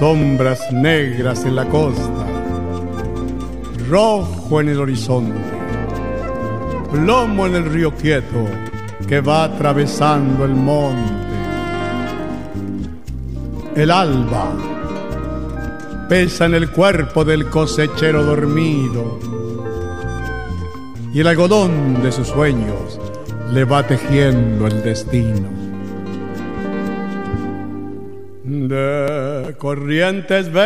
sombras negras en la costa, rojo en el horizonte, plomo en el río quieto que va atravesando el monte. El alba pesa en el cuerpo del cosechero dormido y el algodón de sus sueños le va tejiendo el destino. De corrientes